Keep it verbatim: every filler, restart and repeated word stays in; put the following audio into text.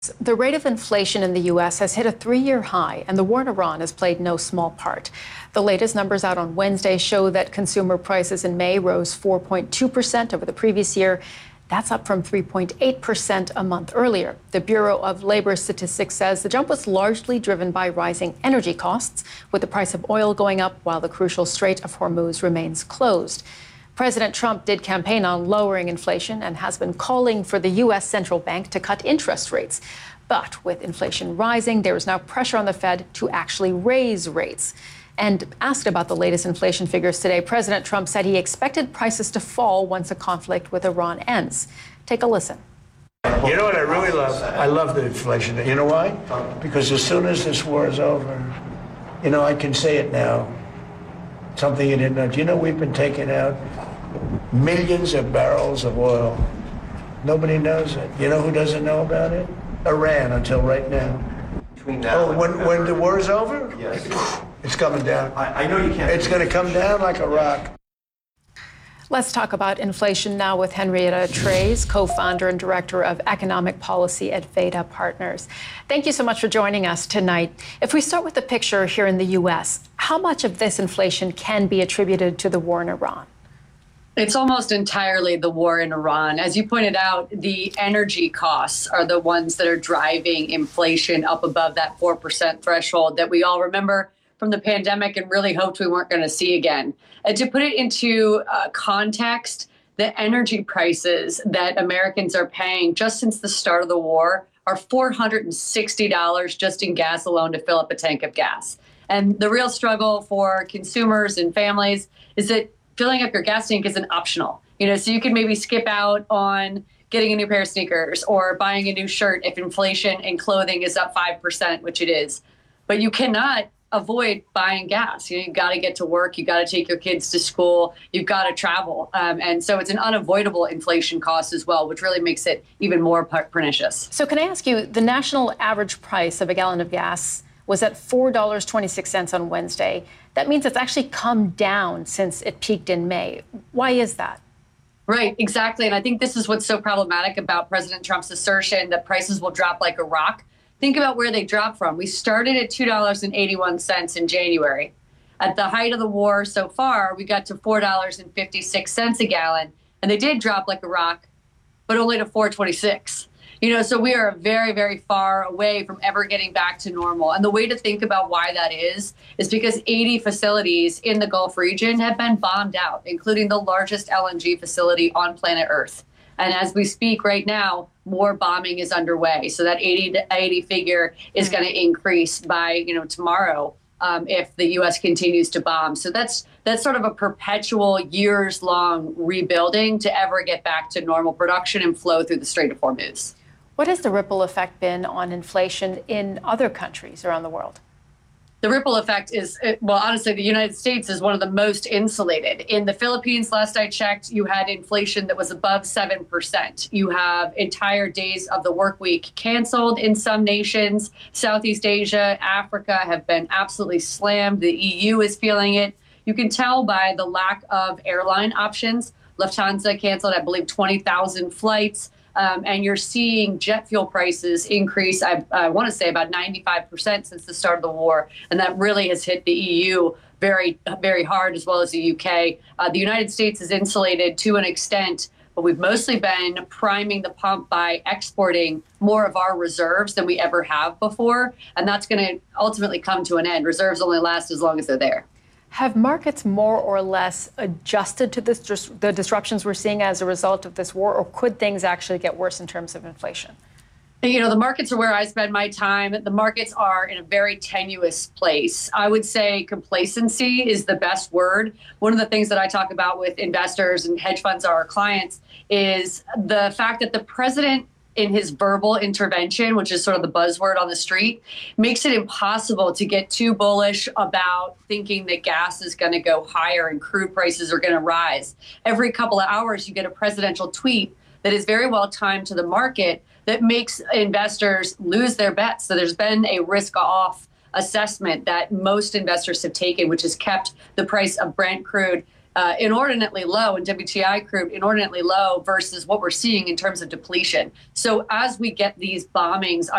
The rate of inflation in the U S has hit a three-year high, and the war in Iran has played no small part. The latest numbers out on Wednesday show that consumer prices in May rose four point two percent over the previous year. That's up from three point eight percent a month earlier. The Bureau of Labor Statistics says the jump was largely driven by rising energy costs, with the price of oil going up while the crucial Strait of Hormuz remains closed. President Trump did campaign on lowering inflation and has been calling for the U S central bank to cut interest rates. But with inflation rising, there is now pressure on the Fed to actually raise rates. And asked about the latest inflation figures today, President Trump said he expected prices to fall once the conflict with Iran ends. Take a listen. You know what I really love? I love the inflation. You know why? Because as soon as this war is over, you know, I can say it now. Something you didn't know. Do you know we've been taking out millions of barrels of oil? Nobody knows it. You know who doesn't know about it? Iran, until right now. Between now Oh, and when, November. when the war is over? Yes. It's coming down. I, I know you can't. It's going to come down like a rock. Let's talk about inflation now with Henrietta Trays, co-founder and director of economic policy at Veda Partners. Thank you so much for joining us tonight. If we start with the picture here in the U S, how much of this inflation can be attributed to the war in Iran? It's almost entirely the war in Iran. As you pointed out, the energy costs are the ones that are driving inflation up above that four percent threshold that we all remember from the pandemic and really hoped we weren't going to see again. And to put it into uh, context, the energy prices that Americans are paying just since the start of the war are four hundred sixty dollars just in gas alone to fill up a tank of gas. And the real struggle for consumers and families is that filling up your gas tank isn't optional. You know, so you can maybe skip out on getting a new pair of sneakers or buying a new shirt if inflation in clothing is up five percent, which it is. But you cannot avoid buying gas. You know, you've got to get to work. You've got to take your kids to school. You've got to travel. Um, and so it's an unavoidable inflation cost as well, which really makes it even more pernicious. So can I ask you, the national average price of a gallon of gas was at four dollars and twenty-six cents on Wednesday. That means it's actually come down since it peaked in May. Why is that? Right, exactly. And I think this is what's so problematic about President Trump's assertion that prices will drop like a rock. Think about where they dropped from. We started at two dollars and eighty-one cents in January. At the height of the war so far, we got to four dollars and fifty-six cents a gallon. And they did drop like a rock, but only to four twenty-six. You know, so we are very, very far away from ever getting back to normal. And the way to think about why that is, is because eighty facilities in the Gulf region have been bombed out, including the largest L N G facility on planet Earth. And as we speak right now, more bombing is underway. So that eighty to eighty figure is going to increase by, you know, tomorrow um, if the U S continues to bomb. So that's that's sort of a perpetual years long rebuilding to ever get back to normal production and flow through the Strait of Hormuz. What has the ripple effect been on inflation in other countries around the world? The ripple effect is, well, honestly, the United States is one of the most insulated. In the Philippines, last I checked, you had inflation that was above seven percent. You have entire days of the work week canceled in some nations. Southeast Asia, Africa have been absolutely slammed. The E U is feeling it. You can tell by the lack of airline options. Lufthansa canceled, I believe, twenty thousand flights. Um, and you're seeing jet fuel prices increase, I, I want to say about ninety-five percent since the start of the war. And that really has hit the E U very, very hard, as well as the U K. Uh, the United States is insulated to an extent, but we've mostly been priming the pump by exporting more of our reserves than we ever have before. And that's going to ultimately come to an end. Reserves only last as long as they're there. Have markets more or less adjusted to this, the disruptions we're seeing as a result of this war, or could things actually get worse in terms of inflation? You know, the markets are where I spend my time. The markets are in a very tenuous place. I would say complacency is the best word. One of the things that I talk about with investors and hedge funds, our clients, is the fact that the president, in his verbal intervention, which is sort of the buzzword on the street, makes it impossible to get too bullish about thinking that gas is going to go higher and crude prices are going to rise. Every couple of hours, you get a presidential tweet that is very well timed to the market that makes investors lose their bets. So there's been a risk off assessment that most investors have taken, which has kept the price of Brent crude uh, inordinately low and W T I crude inordinately low versus what we're seeing in terms of depletion. So as we get these bombings